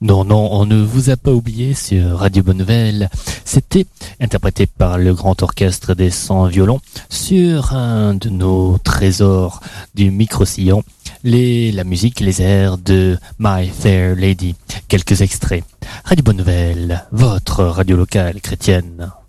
Non, non, on ne vous a pas oublié sur Radio Bonne Nouvelle. C'était interprété par le Grand Orchestre des 100 violons sur un de nos trésors du micro-sillon, la musique, les airs de My Fair Lady. Quelques extraits. Radio Bonne Nouvelle, votre radio locale chrétienne.